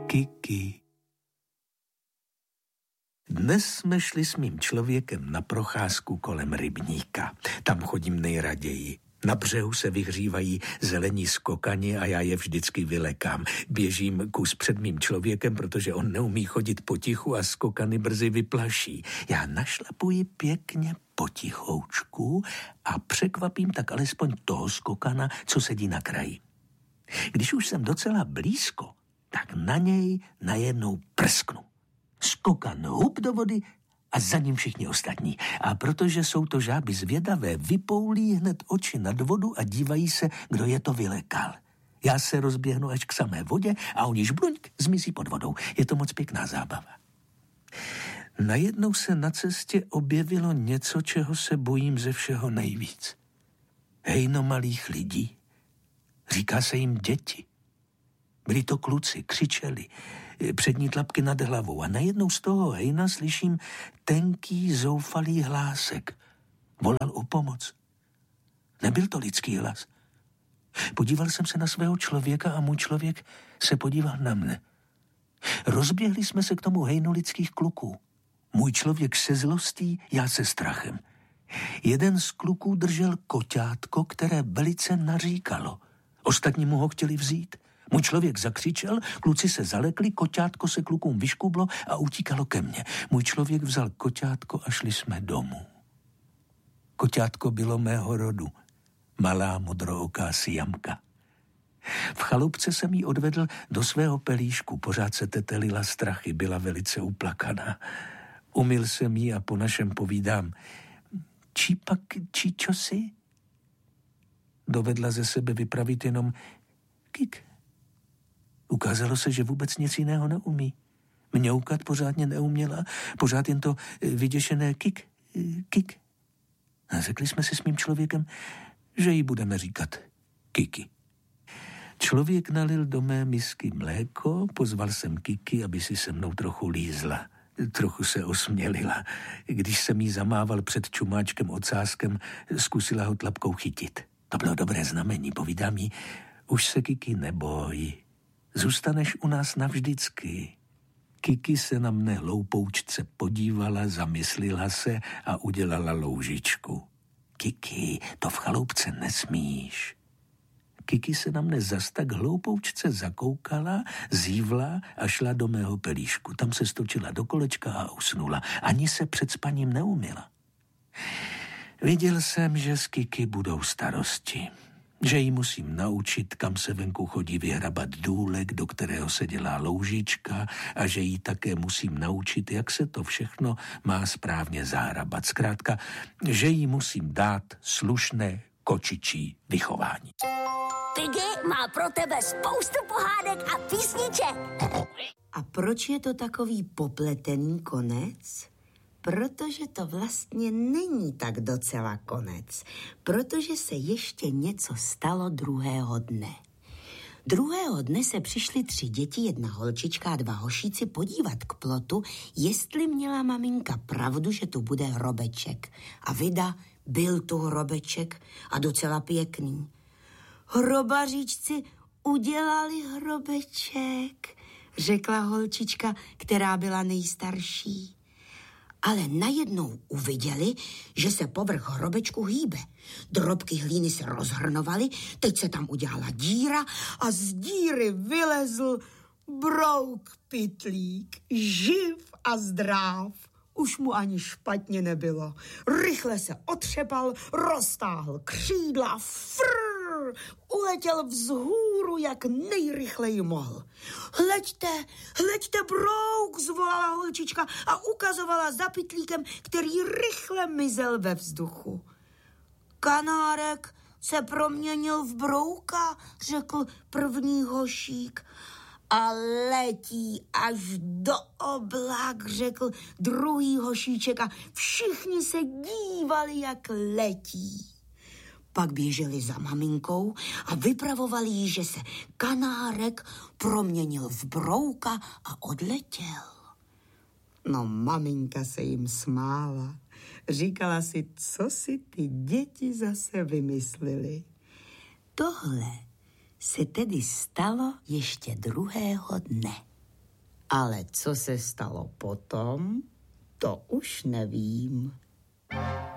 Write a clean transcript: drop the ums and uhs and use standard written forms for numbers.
Kiki. Dnes jsme šli s mým člověkem na procházku kolem rybníka. Tam chodím nejraději. Na břehu se vyhřívají zelení skokani a já je vždycky vylekám. Běžím kus před mým člověkem, protože on neumí chodit potichu a skokany brzy vyplaší. Já našlapuji pěkně potichoučku a překvapím tak alespoň toho skokana, co sedí na kraji. Když už jsem docela blízko, tak na něj najednou prsknu. Skokan hup do vody a za ním všichni ostatní. A protože jsou to žáby zvědavé, vypoulí hned oči nad vodu a dívají se, kdo je to vylekal. Já se rozběhnu až k samé vodě a oni žbluňk zmizí pod vodou. Je to moc pěkná zábava. Najednou se na cestě objevilo něco, čeho se bojím ze všeho nejvíc. Hejno malých lidí. Říká se jim děti. Byli to kluci, křičeli, přední tlapky nad hlavou a najednou z toho hejna slyším tenký, zoufalý hlásek. Volal o pomoc. Nebyl to lidský hlas. Podíval jsem se na svého člověka a můj člověk se podíval na mne. Rozběhli jsme se k tomu hejnu lidských kluků. Můj člověk se zlostí, já se strachem. Jeden z kluků držel koťátko, které velice naříkalo. Ostatní mu ho chtěli vzít. Můj člověk zakřičel, kluci se zalekli, koťátko se klukům vyškublo a utíkalo ke mně. Můj člověk vzal koťátko a šli jsme domů. Koťátko bylo mého rodu, malá modrooká Siamka. V chalupce jsem jí odvedl do svého pelíšku, pořád se tetelila strachy, byla velice uplakaná. Umyl jsem jí a po našem povídám, čípak, číčosi? Dovedla ze sebe vypravit jenom kik. Ukázalo se, že vůbec nic jiného neumí. Mňoukat pořádně neuměla, pořád jen to vyděšené kik, kik. A řekli jsme si s mým člověkem, že jí budeme říkat Kiki. Člověk nalil do mé misky mléko, pozval jsem Kiki, aby si se mnou trochu lízla. Trochu se osmělila. Když jsem jí zamával před čumáčkem ocáskem, zkusila ho tlapkou chytit. To bylo dobré znamení, povídám jí, už se Kiki neboj. Zůstaneš u nás navždycky. Kiki se na mne hloupoučce podívala, zamyslila se a udělala loužičku. Kiki, to v chaloupce nesmíš. Kiki se na mne zas tak hloupoučce zakoukala, zívla a šla do mého pelíšku. Tam se stočila do kolečka a usnula. Ani se před spaním neumyla. Viděl jsem, že z Kiki budou starosti. Že jí musím naučit, kam se venku chodí vyhrabat důlek, do kterého se dělá loužička a že jí také musím naučit, jak se to všechno má správně zahrabat. Zkrátka, že jí musím dát slušné kočičí vychování. Piggy má pro tebe spoustu pohádek a písniček. A proč je to takový popletený konec? Protože to vlastně není tak docela konec, protože se ještě něco stalo druhého dne. Druhého dne se přišly 3 děti, 1 holčička a 2 hošíci podívat k plotu, jestli měla maminka pravdu, že tu bude hrobeček. A vida, byl tu hrobeček a docela pěkný. Hrobaříčci udělali hrobeček, řekla holčička, která byla nejstarší. Ale najednou uviděli, že se povrch hrobečku hýbe. Drobky hlíny se rozhrnovaly, teď se tam udělala díra a z díry vylezl brouk pytlík, živ a zdrav. Už mu ani špatně nebylo. Rychle se otřepal, roztáhl křídla, uletěl vzhůru, jak nejrychleji mohl. Hleďte, brouk, zvolala holčička a ukazovala za pytlíkem, který rychle mizel ve vzduchu. Kanárek se proměnil v brouka, řekl první hošík. A letí až do oblak, řekl druhý hošíček a všichni se dívali, jak letí. Pak běželi za maminkou a vypravovali jí, že se kanárek proměnil v brouka a odletěl. No, maminka se jim smála. Říkala si, co si ty děti zase vymysleli. Tohle se tedy stalo ještě druhého dne. Ale co se stalo potom, to už nevím.